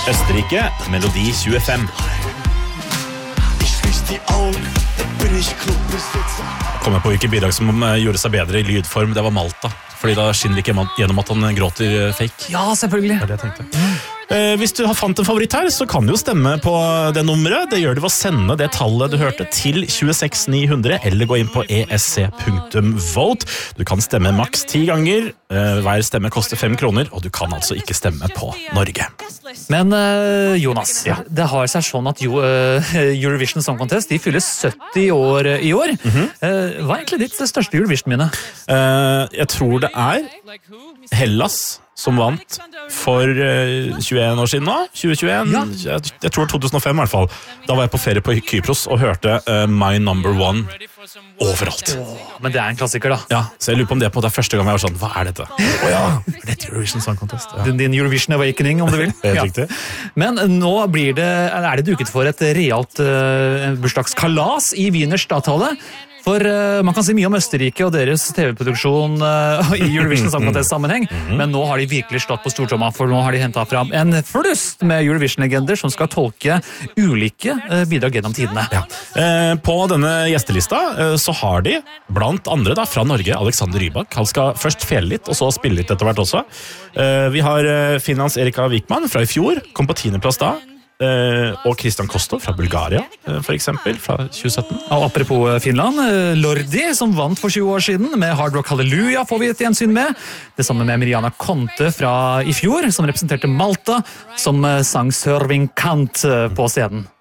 Østerrike, Melodi 25. Kommer på hvilket bidrag som gjorde seg bedre I lydform. Det var Malta. Fordi da skinner ikke gjennom at han gråter fake. Ja, selvfølgelig. Det var det jeg tenkte. Hvis du har fant en favoritt her, så kan du jo stemme på det nummeret. Det gjør du ved å sende det tallet du hørte til 26900, eller gå inn på esc.vote. Du kan stemme maks 10 ganger. Hver stemme koster 5 kroner, og du kan altså ikke stemme på Norge. Men Jonas, det har seg sånn at Eurovision Song Contest, de fyller 70 år I år. Hva egentlig ditt største Eurovision-minne? Jeg tror det Hellas som vant for 21 år siden nå, 2021, jeg tror 2005 I hvert fall. Da var jeg på ferie på Kypros og hørte My Number One overalt. Men det en klassiker da. Ja, så jeg lurer på om det på det første gang jeg var sånn, hva dette? Dette Eurovision Song Contest. Ja. Din Eurovision Awakening, om du vil. Helt riktig. Men nå det duket for et realt bursdagskalas I Wiener Stadthalle. For man kan si mye om Østerrike og deres TV-produksjon I Eurovision Song Contest-sammenheng, men nå har de virkelig slått på stortromma, for nå har de hentet fram en flust med Eurovision-legender som skal tolke ulike bidrag gjennom tidene. Ja. På denne gjestelista så har de, blant andre da, fra Norge, Alexander Rybak. Han skal først fele litt, og så spille litt etter hvert også. Vi har Finlands Erika Wikman fra I fjor, kom på 10. plass da. Og Christian Kostov fra Bulgaria, for eksempel, fra 2017. Og apropos Finland, Lordi, som vant for 20 år siden, med Hard Rock Hallelujah får vi et gjensyn med. Det samme med Mirjana Conte fra I fjor, som representerte Malta, som sang Serving Kant på scenen.